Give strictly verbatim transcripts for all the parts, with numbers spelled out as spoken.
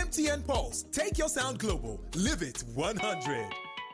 M T N Pulse. Take your sound global. Live it one hundred.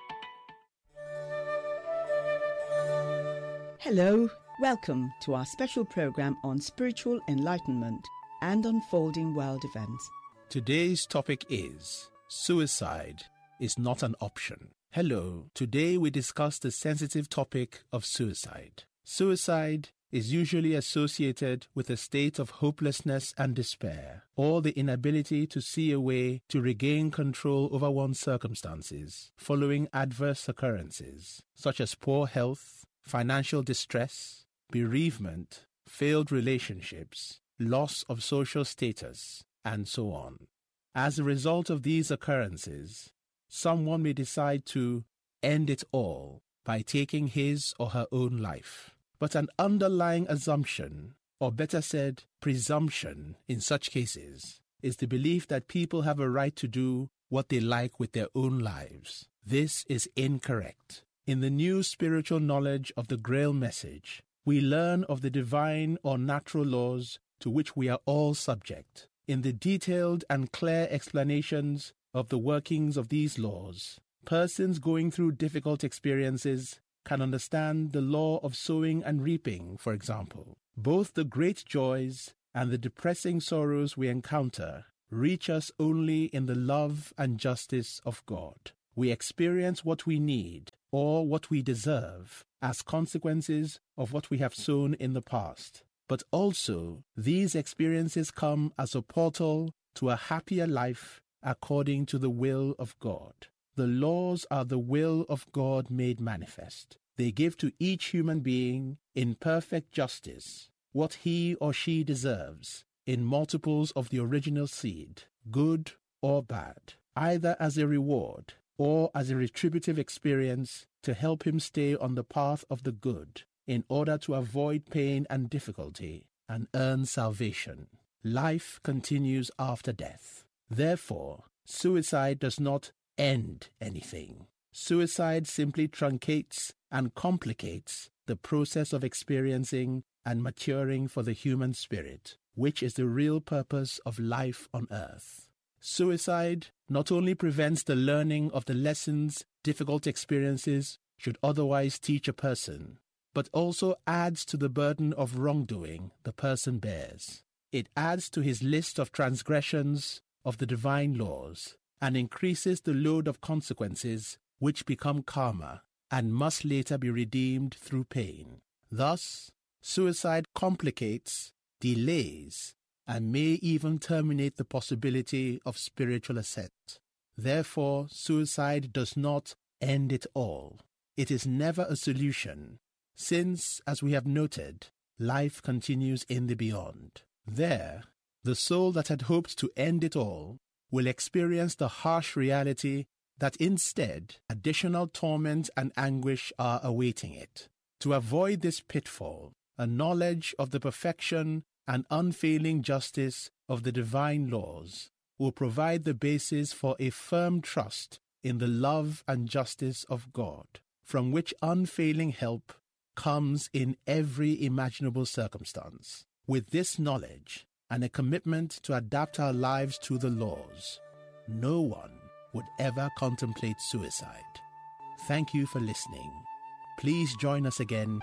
Hello, welcome to our special program on spiritual enlightenment and unfolding world events. Today's topic is suicide is not an option. Hello, today we discuss the sensitive topic of suicide. Suicide is usually associated with a state of hopelessness and despair, or the inability to see a way to regain control over one's circumstances following adverse occurrences, such as poor health, financial distress, bereavement, failed relationships, loss of social status, and so on. As a result of these occurrences, someone may decide to end it all by taking his or her own life. But an underlying assumption, or better said, presumption in such cases, is the belief that people have a right to do what they like with their own lives. This is incorrect. In the new spiritual knowledge of the Grail message, we learn of the divine or natural laws to which we are all subject. In the detailed and clear explanations of the workings of these laws, persons going through difficult experiences can understand the law of sowing and reaping, for example. Both the great joys and the depressing sorrows we encounter reach us only in the love and justice of God. We experience what we need or what we deserve as consequences of what we have sown in the past. But also, these experiences come as a portal to a happier life according to the will of God. The laws are the will of God made manifest. They give to each human being in perfect justice what he or she deserves in multiples of the original seed, good or bad, either as a reward or as a retributive experience to help him stay on the path of the good in order to avoid pain and difficulty and earn salvation. Life continues after death. Therefore, suicide does not end anything. Suicide simply truncates and complicates the process of experiencing and maturing for the human spirit, which is the real purpose of life on earth. Suicide not only prevents the learning of the lessons difficult experiences should otherwise teach a person, but also adds to the burden of wrongdoing the person bears. It adds to his list of transgressions of the divine laws and increases the load of consequences which become karma and must later be redeemed through pain. Thus, suicide complicates, delays, and may even terminate the possibility of spiritual ascent. Therefore, suicide does not end it all. It is never a solution, since, as we have noted, life continues in the beyond. There, the soul that had hoped to end it all will experience the harsh reality that instead additional torment and anguish are awaiting it. To avoid this pitfall, a knowledge of the perfection and unfailing justice of the divine laws will provide the basis for a firm trust in the love and justice of God, from which unfailing help comes in every imaginable circumstance. With this knowledge and a commitment to adapt our lives to the laws, no one would ever contemplate suicide. Thank you for listening. Please join us again.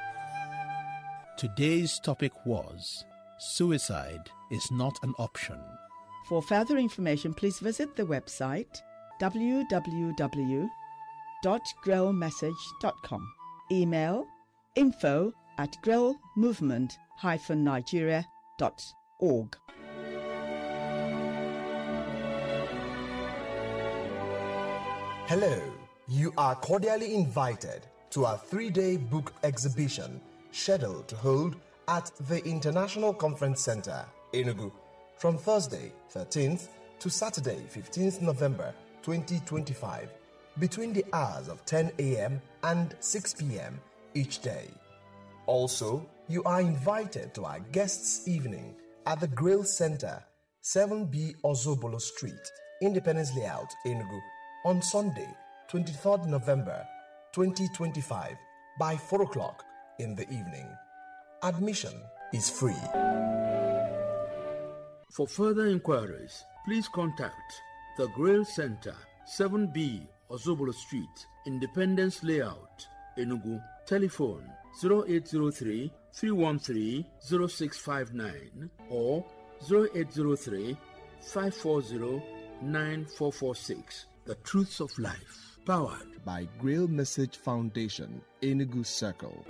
Today's topic was suicide is not an option. For further information, please visit the website w w w dot grail message dot com. Email info at grail movement dash nigeria dot org. Hello, you are cordially invited to our three-day book exhibition scheduled to hold at the International Conference Center, Enugu, from Thursday thirteenth to Saturday fifteenth November twenty twenty-five, between the hours of ten a m and six p m each day. Also, you are invited to our guests' evening at the Grail Center, seven B Ozobolo Street, Independence Layout, Enugu, on Sunday, twenty-third November twenty twenty-five, by four o'clock in the evening. Admission is free. For further inquiries, please contact The Grail Center, seven B Ozobolo Street, Independence Layout, Enugu. Telephone zero eight zero three, three one three, zero six five nine or zero eight zero three, five four zero, nine four four six. The Truths of Life, powered by Grail Message Foundation, Enugu Circle.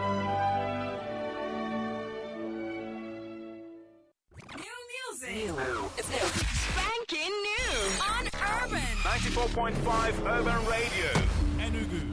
New music. It's new. Spanking new on Urban ninety-four point five Urban Radio, Enugu.